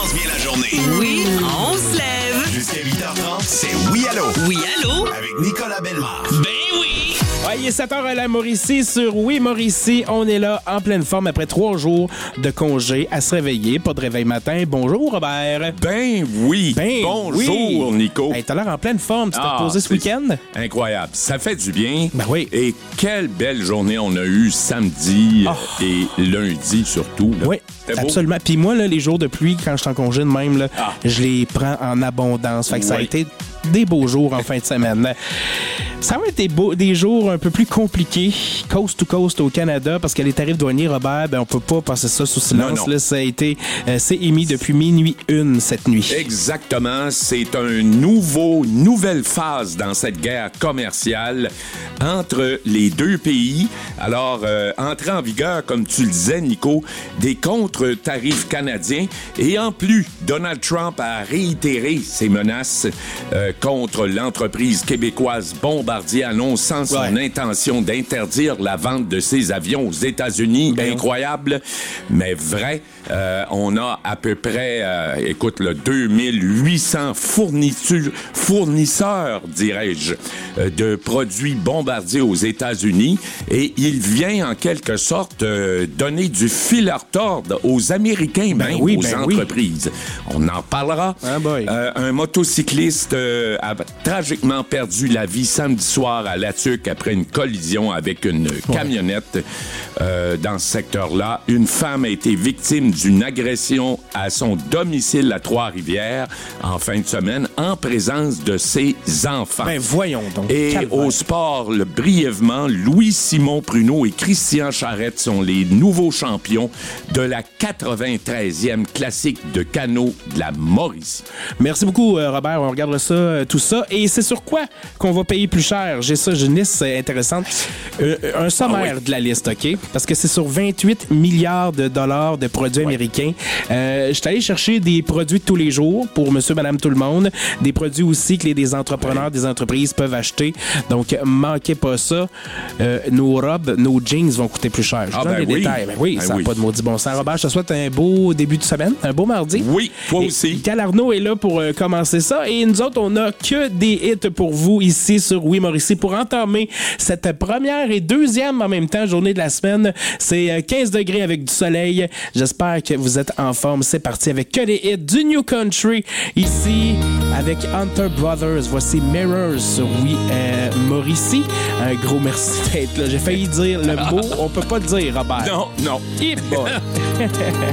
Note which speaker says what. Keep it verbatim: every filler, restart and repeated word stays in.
Speaker 1: commence bien la journée.
Speaker 2: Oui, on se lève.
Speaker 1: Jusqu'à huit heures trente, c'est Oui Allô.
Speaker 2: Oui, allô?
Speaker 1: Avec Nicolas Bellemare.
Speaker 2: Ben oui!
Speaker 3: Ouais, il est sept heures à la Mauricie sur Oui Mauricie. On est là en pleine forme après trois jours de congé à se réveiller. Pas de réveil matin. Bonjour Robert.
Speaker 4: Ben oui.
Speaker 3: Ben
Speaker 4: Bonjour
Speaker 3: oui.
Speaker 4: Nico.
Speaker 3: Hey, t'as l'air en pleine forme. Tu t'es
Speaker 4: Ah,
Speaker 3: reposé ce
Speaker 4: c'est
Speaker 3: week-end?
Speaker 4: Incroyable. Ça fait du bien.
Speaker 3: Ben oui.
Speaker 4: Et quelle belle journée on a eue samedi
Speaker 3: Oh.
Speaker 4: et lundi surtout. Là.
Speaker 3: Oui,
Speaker 4: C'était beau.
Speaker 3: absolument. Puis moi, là, les jours de pluie, quand je suis en congé de même, là,
Speaker 4: Ah.
Speaker 3: je les prends en abondance. Fait que ça a
Speaker 4: Oui.
Speaker 3: été des beaux jours en fin de semaine. Ça va être des, beaux, des jours un peu plus compliqués, coast to coast au Canada, parce que les tarifs douaniers, Robert, ben, on peut pas passer ça sous silence.
Speaker 4: Non, non.
Speaker 3: Là, ça a été, euh, c'est émis depuis minuit une cette nuit.
Speaker 4: Exactement. C'est un nouveau, nouvelle phase dans cette guerre commerciale entre les deux pays. Alors, euh, entrée en vigueur, comme tu le disais, Nico, des contre-tarifs canadiens. Et en plus, Donald Trump a réitéré ses menaces euh, contre l'entreprise québécoise Bombardier, annonçant son
Speaker 3: Ouais.
Speaker 4: intention d'interdire la vente de ses avions aux États-Unis.
Speaker 3: Ben,
Speaker 4: Incroyable, mais vrai. Euh, on a à peu près, euh, écoute, le deux mille huit cents fournitures, fournisseurs, dirais-je, euh, de produits Bombardier aux États-Unis. Et il vient en quelque sorte euh, donner du fil à retordre aux Américains,
Speaker 3: Ben
Speaker 4: même
Speaker 3: oui,
Speaker 4: aux
Speaker 3: ben oui.
Speaker 4: entreprises. On en parlera.
Speaker 3: Ah boy.
Speaker 4: Euh, un motocycliste euh, a tragiquement perdu la vie samedi soir à Latuc après une collision avec une camionnette euh, dans ce secteur-là. Une femme a été victime d'une agression à son domicile à Trois-Rivières en fin de semaine en présence de ses enfants.
Speaker 3: Ben voyons donc.
Speaker 4: Et
Speaker 3: Calvaire.
Speaker 4: au sport, le, brièvement, Louis-Simon Pruneau et Christian Charette sont les nouveaux champions de la quatre-vingt-treizième classique de canot de la Mauricie.
Speaker 3: Merci beaucoup, euh, Robert. On regardera ça, euh, tout ça. Et c'est sur quoi qu'on va payer plus cher? J'ai ça, j'ai une liste euh, intéressante. Euh, un sommaire
Speaker 4: Ah oui.
Speaker 3: de la liste, OK? Parce que c'est sur vingt-huit milliards de dollars de produits américains. Euh, je suis allé chercher des produits de tous les jours pour monsieur, madame, tout le monde. Des produits aussi que les des entrepreneurs, des entreprises peuvent acheter. Donc, manquez pas ça. Euh, nos robes, nos jeans vont coûter plus cher. Je vous
Speaker 4: Ah,
Speaker 3: donne
Speaker 4: ben
Speaker 3: les
Speaker 4: oui.
Speaker 3: détails. Ben oui,
Speaker 4: Ben
Speaker 3: ça n'a
Speaker 4: oui.
Speaker 3: pas de maudit bon sens. Robert, je te souhaite un beau début de semaine, un beau mardi.
Speaker 4: Oui, toi
Speaker 3: Et
Speaker 4: aussi.
Speaker 3: Cal Arnaud est là pour euh, commencer ça. Et nous autres, on a que des hits pour vous ici sur Oui Mauricie pour entamer cette première et deuxième en même temps journée de la semaine. C'est euh, quinze degrés avec du soleil. J'espère que vous êtes en forme. C'est parti avec que des hits du New Country ici avec Hunter Brothers. Voici Mirrors sur Oui euh, Mauricie. Un gros merci d'être là. J'ai failli dire le mot. On peut pas le dire, Robert.
Speaker 4: Non, non.
Speaker 3: Eh boy.